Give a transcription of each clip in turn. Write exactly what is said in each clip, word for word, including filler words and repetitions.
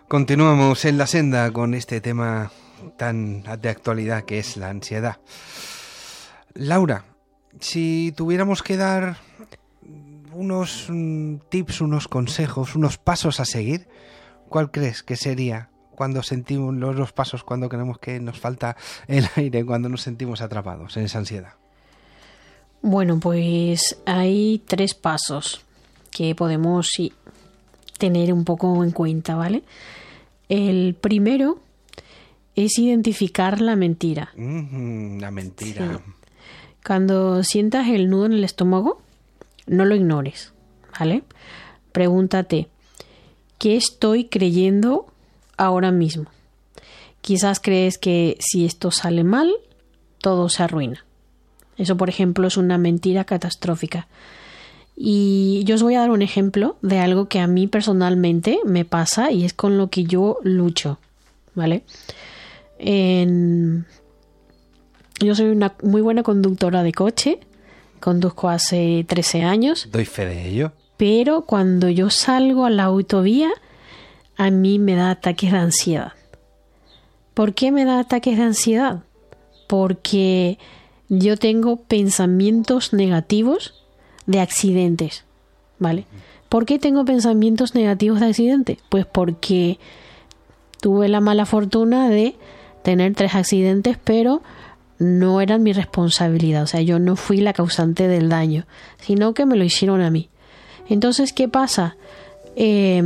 Continuamos en la senda con este tema tan de actualidad que es la ansiedad. Laura, si tuviéramos que dar unos mm, tips, unos consejos, unos pasos a seguir, ¿cuál crees que sería cuando sentimos los, los pasos, cuando creemos que nos falta el aire, cuando nos sentimos atrapados en esa ansiedad? Bueno, pues hay tres pasos que podemos sí, tener un poco en cuenta, ¿vale? El primero es identificar la mentira. Mm, la mentira. Sí. Cuando sientas el nudo en el estómago, no lo ignores, ¿vale? Pregúntate, ¿qué estoy creyendo ahora mismo? Quizás crees que si esto sale mal, todo se arruina. Eso, por ejemplo, es una mentira catastrófica. Y yo os voy a dar un ejemplo de algo que a mí personalmente me pasa y es con lo que yo lucho, ¿vale? En... Yo soy una muy buena conductora de coche, conduzco hace trece años. Doy fe de ello. Pero cuando yo salgo a la autovía, a mí me da ataques de ansiedad. ¿Por qué me da ataques de ansiedad? Porque yo tengo pensamientos negativos de accidentes, ¿vale? ¿Por qué tengo pensamientos negativos de accidentes? Pues porque tuve la mala fortuna de tener tres accidentes, pero no eran mi responsabilidad. O sea, yo no fui la causante del daño, sino que me lo hicieron a mí. Entonces, ¿qué pasa? Eh,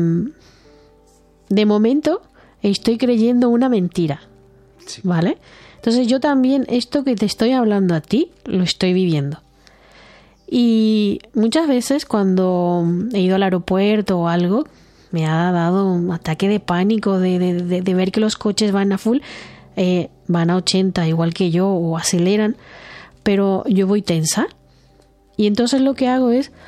de momento estoy creyendo una mentira, Sí. ¿vale? Entonces yo también esto que te estoy hablando a ti, lo estoy viviendo. Y muchas veces cuando he ido al aeropuerto o algo, me ha dado un ataque de pánico de, de, de, de ver que los coches van a full, eh, van a ochenta igual que yo o aceleran, pero yo voy tensa. Y entonces lo que hago es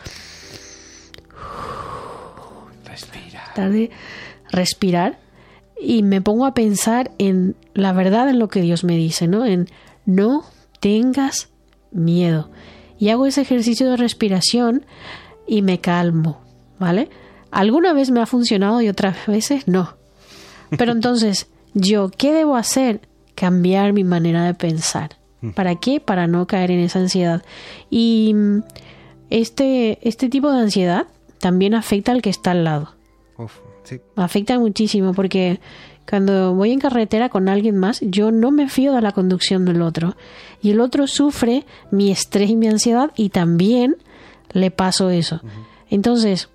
Respira. tratar de respirar y me pongo a pensar en la verdad, en lo que Dios me dice, ¿no? En no tengas miedo. Y hago ese ejercicio de respiración y me calmo, ¿vale? Alguna vez me ha funcionado y otras veces no. Pero entonces, ¿yo qué debo hacer? Cambiar mi manera de pensar. ¿Para qué? Para no caer en esa ansiedad. Y este, este tipo de ansiedad también afecta al que está al lado. Uf, sí. Afecta muchísimo porque cuando voy en carretera con alguien más, yo no me fío de la conducción del otro. Y el otro sufre mi estrés y mi ansiedad y también le paso eso. Uh-huh. Entonces,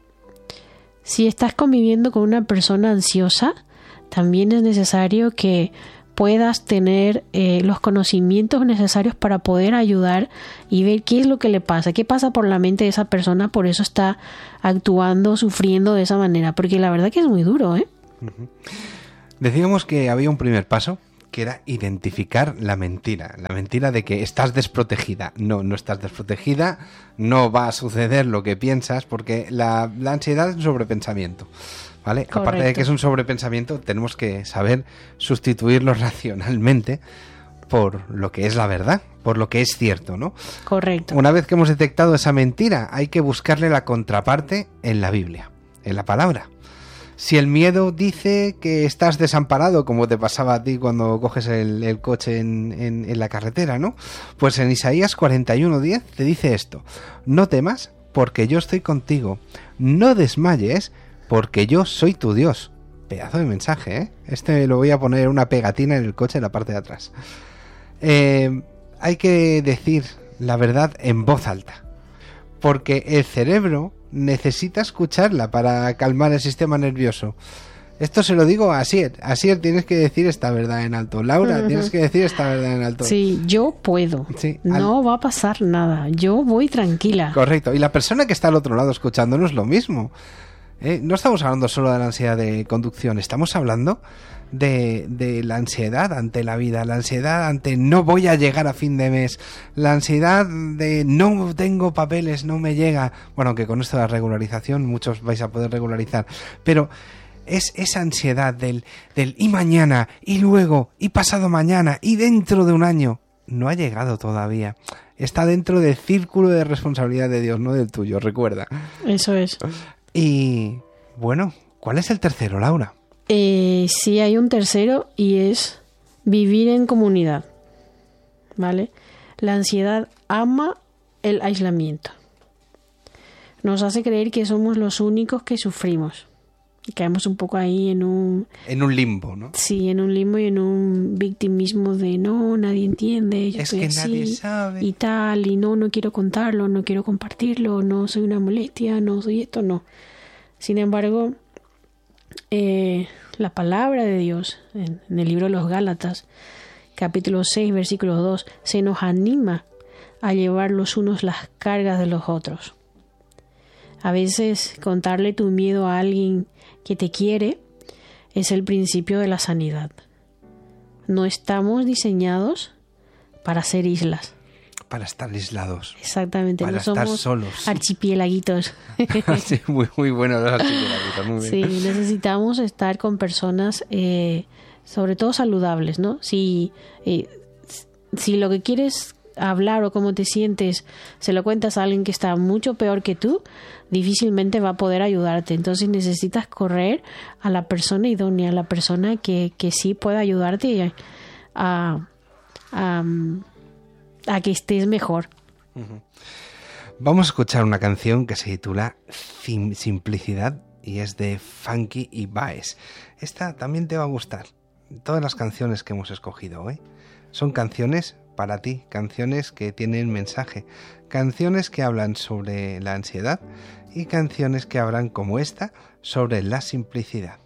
si estás conviviendo con una persona ansiosa, también es necesario que puedas tener eh, los conocimientos necesarios para poder ayudar y ver qué es lo que le pasa, qué pasa por la mente de esa persona, por eso está actuando, sufriendo de esa manera, porque la verdad que es muy duro, ¿eh? Uh-huh. Decíamos que había un primer paso, que era identificar la mentira, la mentira de que estás desprotegida. No, no estás desprotegida, no va a suceder lo que piensas, porque la, la ansiedad es un sobrepensamiento, ¿vale? Correcto. Aparte de que es un sobrepensamiento, tenemos que saber sustituirlo racionalmente por lo que es la verdad, por lo que es cierto, ¿no? Correcto. Una vez que hemos detectado esa mentira, hay que buscarle la contraparte en la Biblia, en la palabra. Si el miedo dice que estás desamparado, como te pasaba a ti cuando coges el, el coche en, en, en la carretera, ¿no? Pues en Isaías cuarenta y uno diez te dice esto: no temas, porque yo estoy contigo. No desmayes, porque yo soy tu Dios. Pedazo de mensaje, ¿eh? Este lo voy a poner una pegatina en el coche en la parte de atrás. Eh, hay que decir la verdad en voz alta, porque el cerebro necesita escucharla para calmar el sistema nervioso. Esto se lo digo a Asier. Asier, tienes que decir esta verdad en alto. Laura, uh-huh. tienes que decir esta verdad en alto. Sí, yo puedo. Sí, al... No va a pasar nada. Yo voy tranquila. Correcto. Y la persona que está al otro lado escuchándonos lo mismo. ¿Eh? No estamos hablando solo de la ansiedad de conducción. Estamos hablando de, de la ansiedad ante la vida, la ansiedad ante no voy a llegar a fin de mes, la ansiedad de no tengo papeles, no me llega. Bueno, que con esto de la regularización muchos vais a poder regularizar, pero es esa ansiedad del, del y mañana, y luego, y pasado mañana, y dentro de un año. No ha llegado todavía. Está dentro del círculo de responsabilidad de Dios, no del tuyo, recuerda. Eso es. Y bueno, ¿cuál es el tercero, Laura? Eh, sí hay un tercero y es vivir en comunidad, ¿vale? La ansiedad ama el aislamiento. Nos hace creer que somos los únicos que sufrimos. Y caemos un poco ahí en un... En un limbo, ¿no? Sí, en un limbo y en un victimismo de no, nadie entiende, yo es estoy que así, nadie sabe. Y tal, y no, no quiero contarlo, no quiero compartirlo, no soy una molestia, no soy esto, no. Sin embargo, eh, la palabra de Dios en, en el libro de los Gálatas, capítulo seis, versículo dos, se nos anima a llevar los unos las cargas de los otros. A veces contarle tu miedo a alguien que te quiere es el principio de la sanidad. No estamos diseñados para ser islas. Para estar aislados. Exactamente, para no estar somos solos. archipiélaguitos. Sí, muy, muy bueno los archipiélaguitos, muy bien. Sí, necesitamos estar con personas, eh, sobre todo saludables, ¿no? Si, eh, si lo que quieres hablar o cómo te sientes se lo cuentas a alguien que está mucho peor que tú, difícilmente va a poder ayudarte. Entonces necesitas correr a la persona idónea, a la persona que, que sí pueda ayudarte a, a, a que estés mejor. Uh-huh. Vamos a escuchar una canción que se titula Sim- Simplicidad y es de Funky y Baez. Esta también te va a gustar. Todas las canciones que hemos escogido hoy son canciones para ti, canciones que tienen mensaje, canciones que hablan sobre la ansiedad y canciones que hablan como esta sobre la simplicidad.